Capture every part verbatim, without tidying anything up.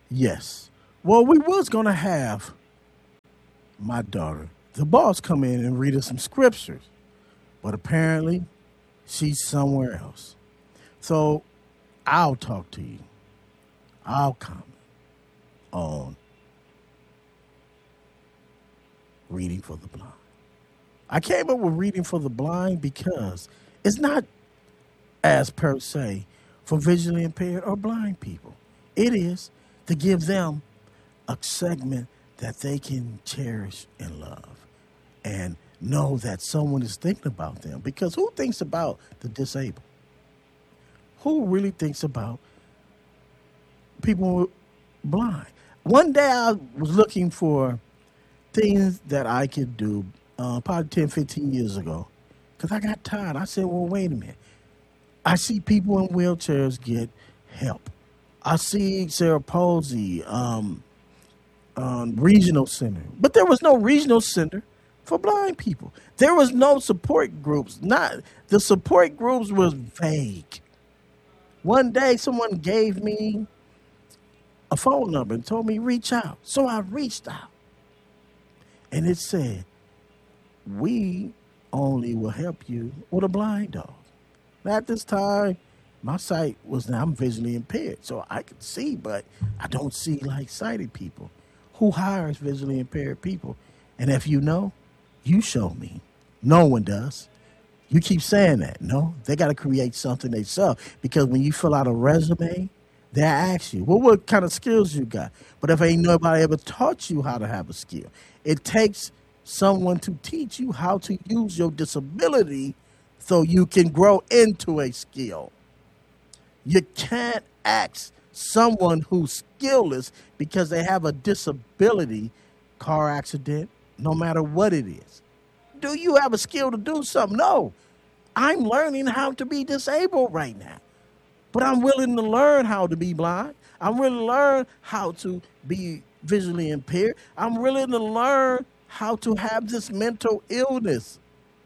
Yes. Well, we was gonna have my daughter, the boss, come in and read us some scriptures, but apparently she's somewhere else. So I'll talk to you. I'll comment on reading for the blind. I came up with reading for the blind because it's not as per se for visually impaired or blind people. It is to give them a segment that they can cherish and love and know that someone is thinking about them. Because who thinks about the disabled? Who really thinks about people blind? One day I was looking for things that I could do uh, probably ten, fifteen years ago because I got tired. I said, well, wait a minute. I see people in wheelchairs get help. I see Sarah Posey, um, um, regional center, but there was no regional center for blind people. There was no support groups. Not the support groups was vague. One day, someone gave me a phone number and told me reach out. So I reached out, and it said, "We only will help you with a blind dog." Now, at this time, my sight was now I'm visually impaired, so I can see, but I don't see like sighted people. Who hires visually impaired people? And if you know, you show me. No one does. You keep saying that. No, they got to create something they sell because when you fill out a resume, they ask you, well, what kind of skills you got? But if ain't nobody ever taught you how to have a skill, it takes someone to teach you how to use your disability so you can grow into a skill. You can't ask someone who's skillless because they have a disability, car accident, no matter what it is. Do you have a skill to do something? No. I'm learning how to be disabled right now. But I'm willing to learn how to be blind. I'm willing to learn how to be visually impaired. I'm willing to learn how to have this mental illness.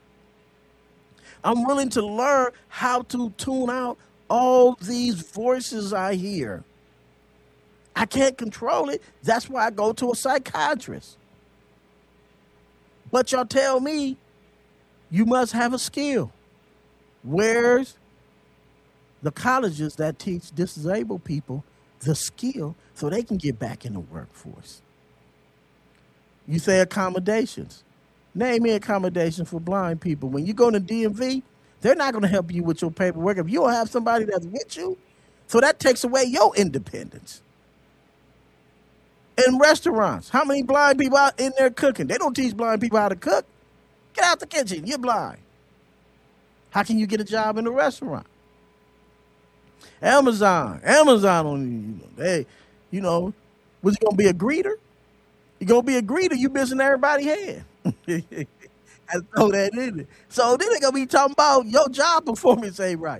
I'm willing to learn how to tune out all these voices I hear. I can't control it. That's why I go to a psychiatrist. But y'all tell me you must have a skill. Where's the colleges that teach disabled people the skill so they can get back in the workforce? You say accommodations. Name me accommodation for blind people. When you go to D M V, they're not going to help you with your paperwork if you don't have somebody that's with you. So that takes away your independence. In restaurants, how many blind people out in there cooking? They don't teach blind people how to cook. Get out the kitchen. You're blind. How can you get a job in a restaurant? Amazon. Amazon on you know, they, you know, was you gonna be a greeter? You gonna be a greeter, you missing everybody's hand. I throw that in it. So then they gonna be talking about your job performance ain't right.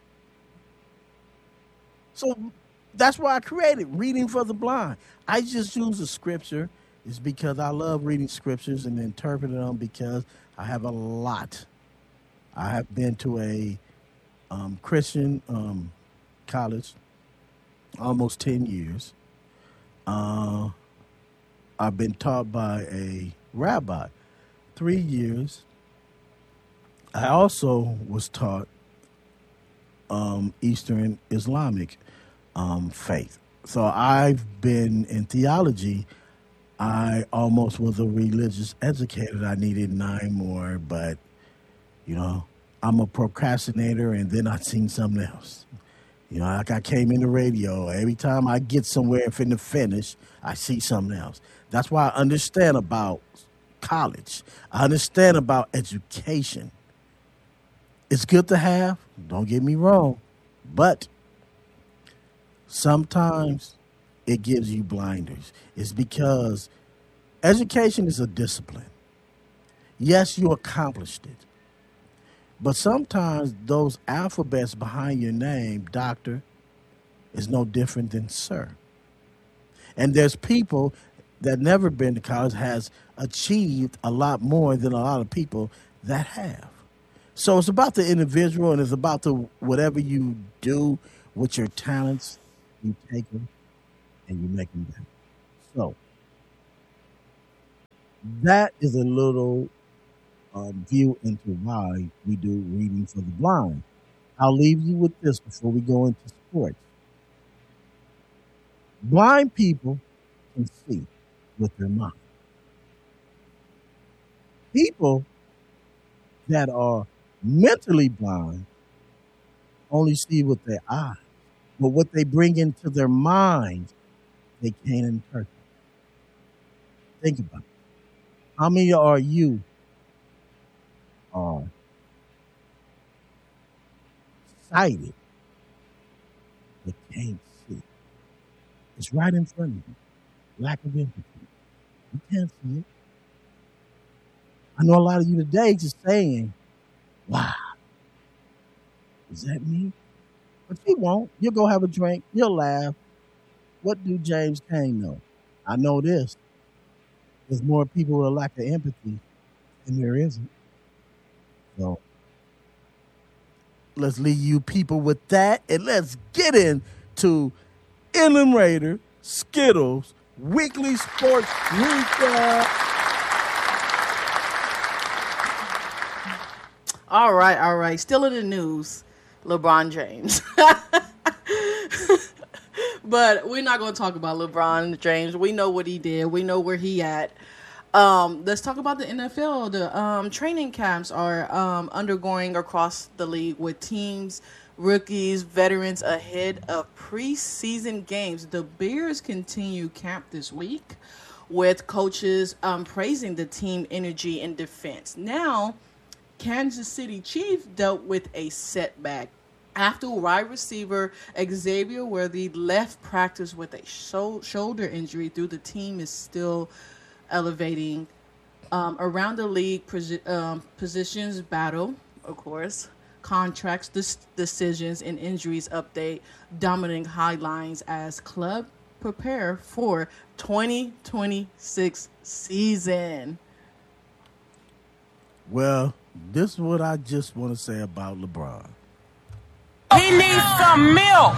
So that's why I created Reading for the Blind. I just use the scripture is because I love reading scriptures and interpreting them because I have a lot. I have been to a um, Christian um, college almost ten years. Uh, I've been taught by a rabbi three years. I also was taught um, Eastern Islamic um, faith. So I've been in theology. I almost was a religious educator. I needed nine more, but you know, I'm a procrastinator, and then I seen something else. You know, like I came in the radio. Every time I get somewhere and finna finish, I see something else. That's why I understand about college. I understand about education. It's good to have, don't get me wrong, but sometimes it gives you blinders. It's because education is a discipline. Yes, you accomplished it. But sometimes those alphabets behind your name, doctor, is no different than sir. And there's people that never been to college has achieved a lot more than a lot of people that have. So it's about the individual, and it's about the whatever you do with your talents, you take them. and you make them better. So that is a little um, view into why we do reading for the blind. I'll leave you with this before we go into sports. Blind people can see with their mind. People that are mentally blind only see with their eyes, but what they bring into their minds, they can't interpret. Think about it. How many are you are sighted but can't see? It's right in front of you. Lack of empathy. You can't see it. I know a lot of you today just saying, wow, is that me? But you won't. You'll go have a drink. You'll laugh. What do James Cain know? I know this. There's more people with a lack of empathy than there isn't. So let's leave you people with that, and let's get into Inland Raider Skittles Weekly Sports Recap. All right, all right. Still in the news, LeBron James. But we're not going to talk about LeBron James. We know what he did. We know where he at. Um, let's talk about the N F L. The um, training camps are um, undergoing across the league with teams, rookies, veterans ahead of preseason games. The Bears continue camp this week with coaches um, praising the team energy and defense. Now, Kansas City Chiefs dealt with a setback after wide receiver Xavier Worthy left practice with a sho- shoulder injury. Through the team is still elevating um, around the league. Posi- um, positions battle, of course, contracts, dis- decisions, and injuries update dominating headlines as club prepare for twenty twenty-six season. Well, this is what I just want to say about LeBron. He needs some milk.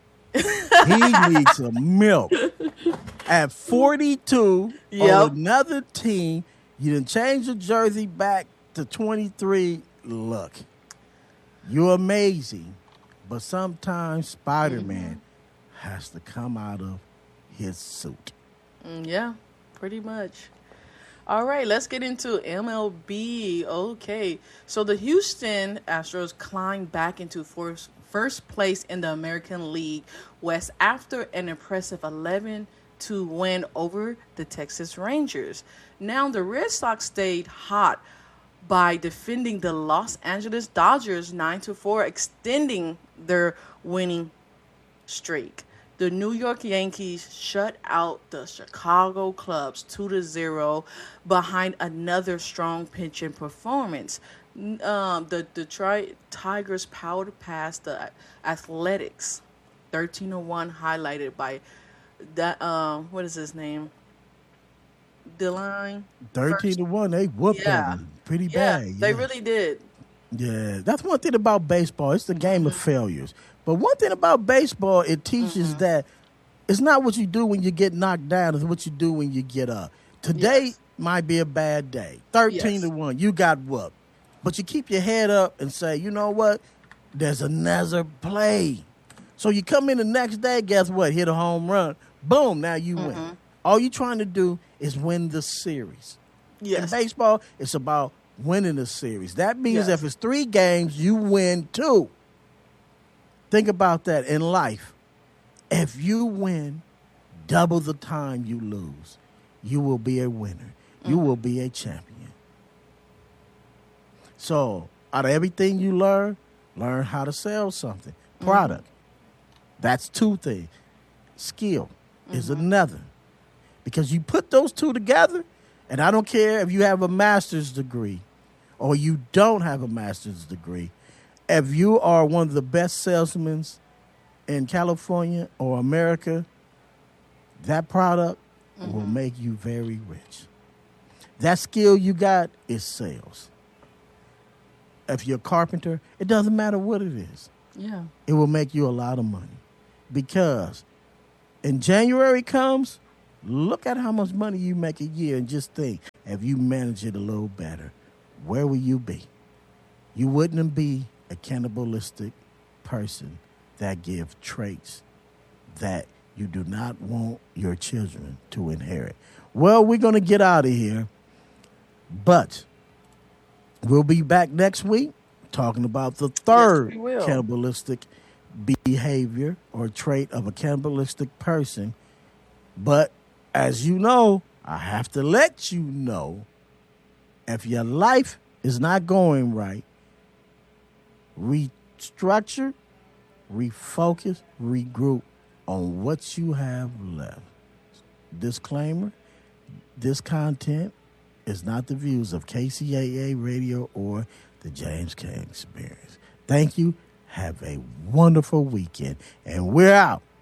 He needs some milk. At forty-two, Yep. on another team, you didn't change the jersey back to twenty-three. Look, you're amazing, but sometimes Spider-Man mm-hmm. has to come out of his suit. Mm, yeah, pretty much. All right, let's get into M L B. Okay, so the Houston Astros climbed back into first, first place in the American League West after an impressive eleven two win over the Texas Rangers. Now, the Red Sox stayed hot by defending the Los Angeles Dodgers nine to four, extending their winning streak. The New York Yankees shut out the Chicago Cubs two to zero behind another strong pitching performance. Um, the Detroit Tigers powered past the Athletics thirteen to one, highlighted by that um what is his name? Dylan. thirteen to one, they whooped Yeah. them pretty Yeah, bad. they yeah. really did. Yeah, that's one thing about baseball. It's the game of failures. But one thing about baseball, it teaches Mm-hmm. that it's not what you do when you get knocked down, it's what you do when you get up. Today Yes. might be a bad day. thirteen Yes. to one, you got whooped. But you keep your head up and say, you know what? There's another play. So you come in the next day, guess what? Hit a home run. Boom, now you Mm-hmm. win. All you're trying to do is win the series. Yes. In baseball, it's about winning the series. That means Yes. if it's three games, you win two. Think about that in life. If you win double the time you lose, you will be a winner. You will be a champion. So, out of everything you learn, learn how to sell something. Product. That's two things. Skill is another. Because you put those two together, and I don't care if you have a master's degree or you don't have a master's degree, if you are one of the best salesmen in California or America, that product will make you very rich. That skill you got is sales. If you're a carpenter, it doesn't matter what it is. Yeah. It will make you a lot of money. Because and January comes, look at how much money you make a year and just think, if you manage it a little better, where will you be? You wouldn't be a cannibalistic person that give traits that you do not want your children to inherit. Well, we're going to get out of here, but we'll be back next week talking about the third Yes, we will. cannibalistic behavior or trait of a cannibalistic person. But as you know, I have to let you know, if your life is not going right, restructure, refocus, regroup on what you have left. Disclaimer, this content is not the views of K C A A Radio or the James King Experience. Thank you. Have a wonderful weekend. And we're out.